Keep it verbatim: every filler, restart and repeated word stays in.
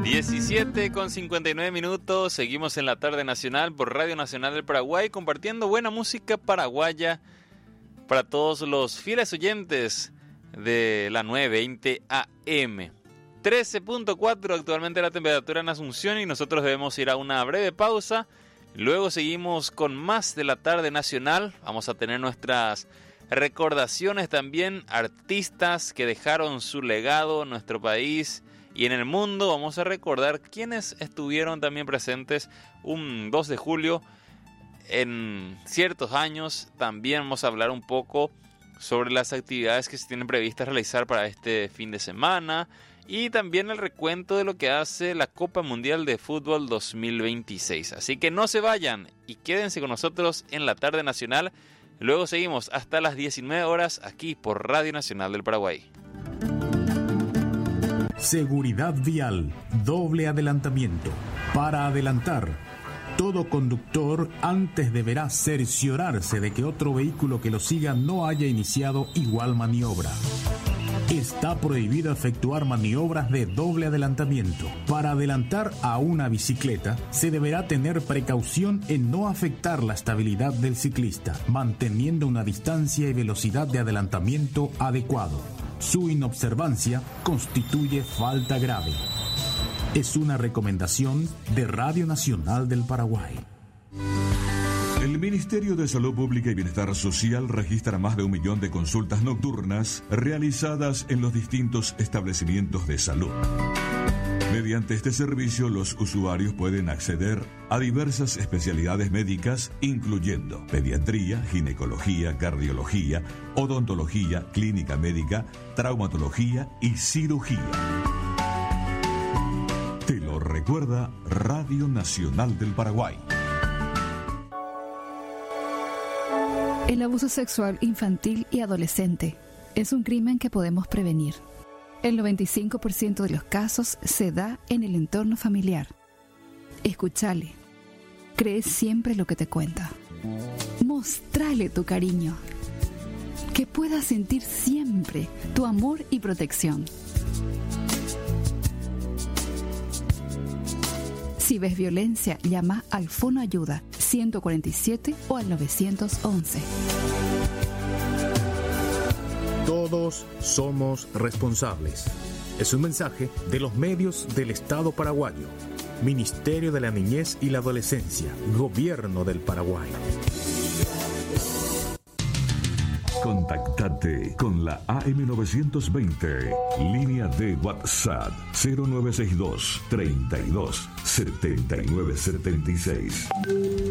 diecisiete con cincuenta y nueve minutos, seguimos en la tarde nacional por Radio Nacional del Paraguay, compartiendo buena música paraguaya para todos los fieles oyentes de la nueve veinte A M. trece punto cuatro actualmente la temperatura en Asunción y nosotros debemos ir a una breve pausa. Luego seguimos con más de la tarde nacional. Vamos a tener nuestras recordaciones también, artistas que dejaron su legado en nuestro país y en el mundo. Vamos a recordar quienes estuvieron también presentes un dos de julio en ciertos años. También vamos a hablar un poco sobre las actividades que se tienen previstas realizar para este fin de semana y también el recuento de lo que hace la Copa Mundial de Fútbol dos mil veintiséis. Así que no se vayan y quédense con nosotros en la tarde nacional. Luego seguimos hasta las diecinueve horas aquí por Radio Nacional del Paraguay. Seguridad vial, doble adelantamiento. Para adelantar, todo conductor antes deberá cerciorarse de que otro vehículo que lo siga no haya iniciado igual maniobra. Está prohibido efectuar maniobras de doble adelantamiento. Para adelantar a una bicicleta, se deberá tener precaución en no afectar la estabilidad del ciclista, manteniendo una distancia y velocidad de adelantamiento adecuado. Su inobservancia constituye falta grave. Es una recomendación de Radio Nacional del Paraguay. El Ministerio de Salud Pública y Bienestar Social registra más de un millón de consultas nocturnas realizadas en los distintos establecimientos de salud. Mediante este servicio, los usuarios pueden acceder a diversas especialidades médicas, incluyendo pediatría, ginecología, cardiología, odontología, clínica médica, traumatología y cirugía. Te lo recuerda Radio Nacional del Paraguay. El abuso sexual infantil y adolescente es un crimen que podemos prevenir. El noventa y cinco por ciento de los casos se da en el entorno familiar. Escúchale. Cree siempre lo que te cuenta. Mostrale tu cariño. Que pueda sentir siempre tu amor y protección. Si ves violencia, llama al Fono Ayuda ciento cuarenta y siete o al nueve once. Todos somos responsables. Es un mensaje de los medios del Estado paraguayo. Ministerio de la Niñez y la Adolescencia. Gobierno del Paraguay. Contactate con la A M novecientos veinte, línea de WhatsApp cero nueve seis dos, treinta y dos, setenta y nueve setenta y seis.